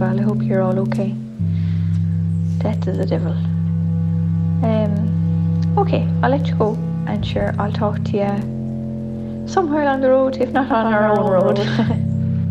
well. I hope you're all okay. Death is a devil. Okay, I'll let you go, and sure, I'll talk to you somewhere along the road, if not on our own road.